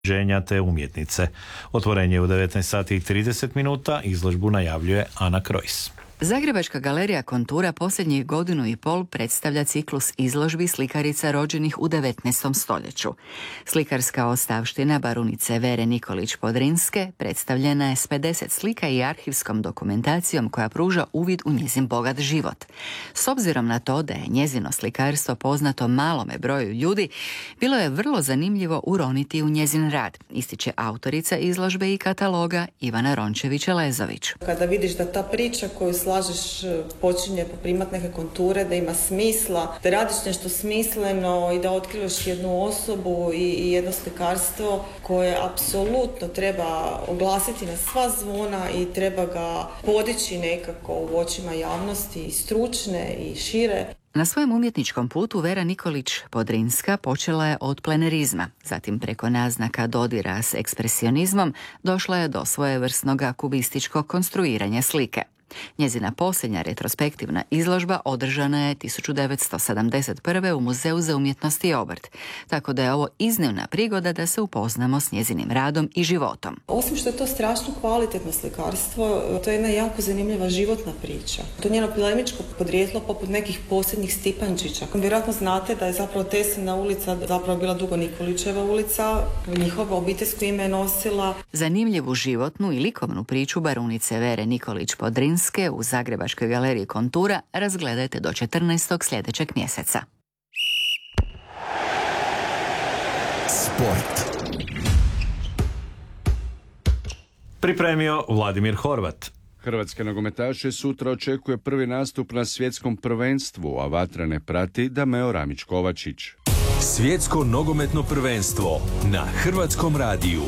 ženja te umjetnice. Otvorenje u 19 sati i 30 minuta, izložbu najavljuje Ana Krojs. Zagrebačka galerija Kontura posljednjih 1.5 godina predstavlja ciklus izložbi slikarica rođenih u 19. stoljeću. Slikarska ostavština barunice Vere Nikolić-Podrinske predstavljena je s 50 slika i arhivskom dokumentacijom koja pruža uvid u njezin bogat život. S obzirom na to da je njezino slikarstvo poznato malome broju ljudi, bilo je vrlo zanimljivo uroniti u njezin rad, ističe autorica izložbe i kataloga Ivana Rončević-Lezović. Kada vidiš da ta priča koju slažeš počinje poprimati neke konture, da ima smisla, da radiš nešto smisleno i da otkrivaš jednu osobu i jedno slikarstvo koje apsolutno treba oglasiti na sva zvona i treba ga podići nekako u očima javnosti i stručne i šire. Na svojem umjetničkom putu Vera Nikolić-Podrinska počela je od plenerizma, zatim preko naznaka dodira s ekspresionizmom došla je do svojevrsnog kubističkog konstruiranja slike. Njezina posljednja retrospektivna izložba održana je 1971. u Muzeju za umjetnost i obrt, tako da je ovo iznimna prigoda da se upoznamo s njezinim radom i životom. Osim što je to strašno kvalitetno slikarstvo, to je jedna jako zanimljiva životna priča. To njeno plemičko podrijetlo poput nekih posljednjih Stipančića. Vjerojatno znate da je zapravo Teslina ulica zapravo bila dugo Nikolićeva ulica, njihovo obiteljsko ime je nosila. Zanimljivu životnu i likovnu priču barunice Vere Nikolić-Podrinske u Zagrebačkoj galeriji Kontura razgledajte do 14. sljedećeg mjeseca. Sport. Pripremio Vladimir Horvat. Hrvatske nogometaše sutra očekuje prvi nastup na svjetskom prvenstvu, a vatrene prati Dameo Ramić-Kovačić. Svjetsko nogometno prvenstvo na Hrvatskom radiju.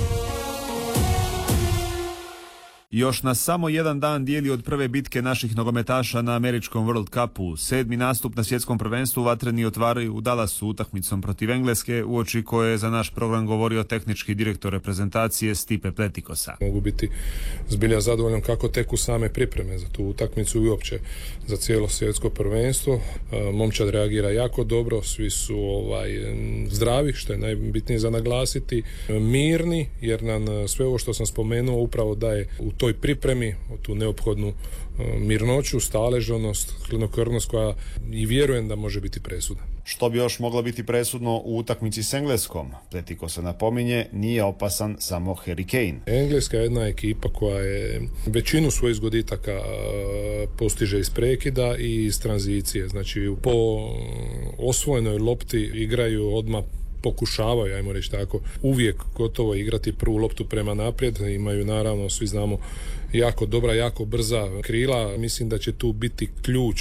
Još nas samo jedan dan dijeli od prve bitke naših nogometaša na američkom World Cupu. 7. nastup na svjetskom prvenstvu vatreni otvaraju u Dallasu utakmicom protiv Engleske, uoči koje je za naš program govorio tehnički direktor reprezentacije Stipe Pletikosa. Mogu biti zbilja zadovoljan kako teku same pripreme za tu utakmicu i uopće za cijelo svjetsko prvenstvo. Momčad reagira jako dobro, svi su zdravi, što je najbitnije za naglasiti, mirni, jer nam sve ovo što sam spomenuo upravo daje u toj pripremi, tu neophodnu mirnoću, staleženost, hladnokrvnost koja i vjerujem da može biti presudna. Što bi još moglo biti presudno u utakmici s Engleskom? Pletiko se napominje, nije opasan samo Harry Kane. Engleska je jedna ekipa koja je većinu svojih zgoditaka postiže iz prekida i iz tranzicije. Znači po osvojenoj lopti igraju odmah, pokušavaju, ajmo reći tako, uvijek gotovo igrati prvu loptu prema naprijed. Imaju naravno, svi znamo, jako dobra, jako brza krila. Mislim da će tu biti ključ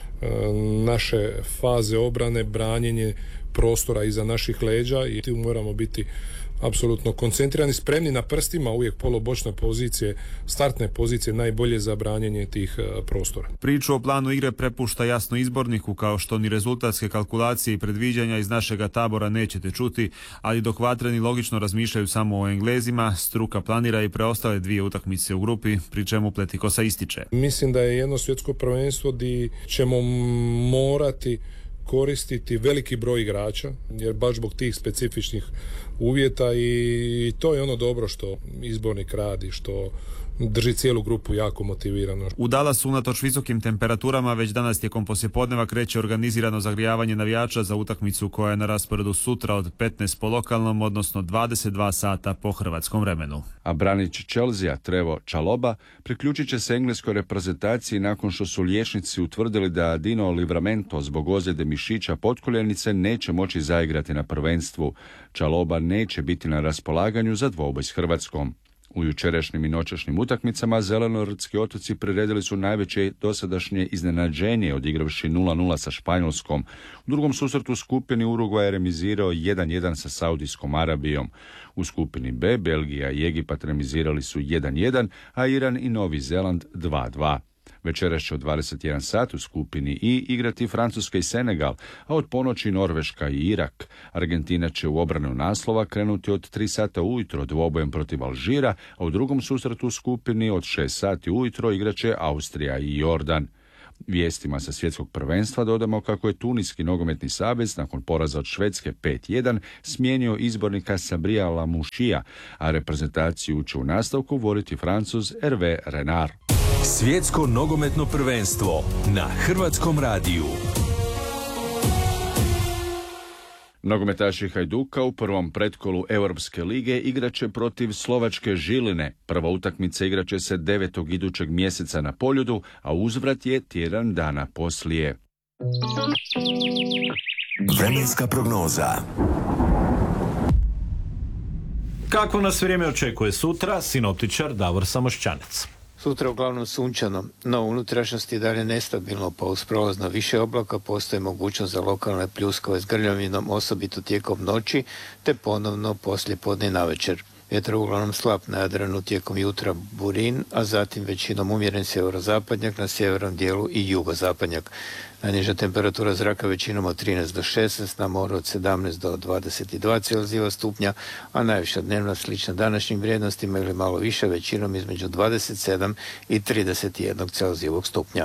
naše faze obrane, branjenje prostora iza naših leđa i tu moramo biti apsolutno koncentrirani, spremni na prstima, uvijek polobočne pozicije, startne pozicije najbolje za branjenje tih prostora. Priču o planu igre prepušta jasno izborniku, kao što ni rezultatske kalkulacije i predviđanja iz našega tabora nećete čuti, ali dok vatreni logično razmišljaju samo o Englezima, struka planira i preostale 2 utakmice u grupi, pri čemu Pletikosa ističe. Mislim da je jedno svjetsko prvenstvo gdje ćemo morati koristiti veliki broj igrača, jer baš zbog tih specifičnih uvjeta i to je ono dobro što izbornik radi, što drži cijelu grupu jako motivirano. U Dallasu unatoč visokim temperaturama već danas tijekom poslijepodneva kreće organizirano zagrijavanje navijača za utakmicu koja je na rasporedu sutra od 15 po lokalnom, odnosno 22 sata po hrvatskom vremenu. A branič Chelsea Trevo Chalobah priključit će se engleskoj reprezentaciji nakon što su liječnici utvrdili da Dino Livramento zbog ozljede mišića potkoljenice neće moći zaigrati na prvenstvu. Chalobah neće biti na raspolaganju za dvoboj s Hrvatskom. U jučerašnjim i noćašnjim utakmicama zelenorodski otoci priredili su najveće dosadašnje iznenađenje, odigravši 0-0 sa Španjolskom. U drugom susretu u skupini Urugvaj je remizirao 1-1 sa Saudijskom Arabijom. U skupini B Belgija i Egipat remizirali su 1-1, a Iran i Novi Zeland 2-2. Večeras će od 21 sat u skupini I igrati Francuska i Senegal, a od ponoći Norveška i Irak. Argentina će u obranu naslova krenuti od 3 sata ujutro dvobojem protiv Alžira, a u drugom susretu u skupini od 6 sati ujutro igraće Austrija i Jordan. Vijestima sa svjetskog prvenstva dodamo kako je Tuniski nogometni savez nakon poraza od Švedske 5-1 smijenio izbornika Sabrija Lamouchija, a reprezentaciju će u nastavku voditi Francuz Hervé Renard. Svjetsko nogometno prvenstvo na Hrvatskom radiju. Nogometaši Hajduka u prvom pretkolu Europske lige igraće protiv Slovačke Žiline. Prva utakmica igraće se 9. idućeg mjeseca na Poljudu, a uzvrat je tjedan dana poslije. Vremenska prognoza. Kako nas vrijeme očekuje sutra, sinoptičar Davor Samošćanec. Sutra uglavnom sunčano, no u unutrašnjosti je dalje nestabilno, pa uz prolazno više oblaka postoji mogućnost za lokalne pljuskove s grljavinom, osobito tijekom noći, te ponovno poslije podne i navečer. Vjetar uglavnom slab na Jadranu, tijekom jutra burin, a zatim većinom umjeren sjeverozapadnjak, na sjevernom dijelu i jugozapadnjak. Najniža temperatura zraka većinom od 13 do 16, na moru od 17 do 22 Celzijeva stupnja, a najviša dnevna slična današnjim vrijednostima ili malo više, većinom između 27 i 31 Celzijevog stupnja.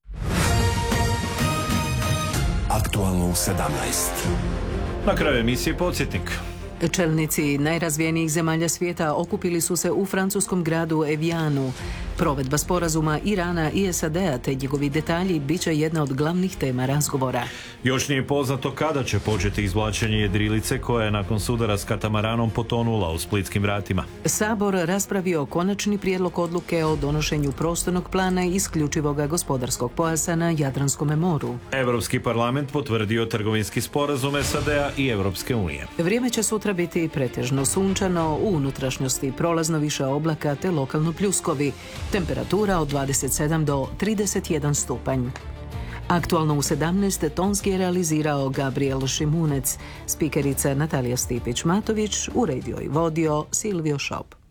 Aktualno u 17. Na kraju emisije podsjetnik. Čelnici najrazvijenijih zemalja svijeta okupili su se u francuskom gradu Evianu. Provedba sporazuma Irana i SAD-a te njegovi detalji bit će jedna od glavnih tema razgovora. Još nije poznato kada će početi izvlačenje jedrilice koja je nakon sudara s katamaranom potonula u splitskim vratima. Sabor raspravio konačni prijedlog odluke o donošenju prostornog plana isključivog gospodarskog pojasa na Jadranskom moru. Europski parlament potvrdio trgovinski sporazum SAD-a i Europske unije. Vrijeme će sutra biti pretežno sunčano, u unutrašnjosti prolazno više oblaka te lokalno pljuskovi. Temperatura od 27 do 31 stupanj. Aktualno u 17 tonski je realizirao Gabriel Šimunec, spikerica Natalija Stipić-Matović, uredio i vodio Silvio Šop.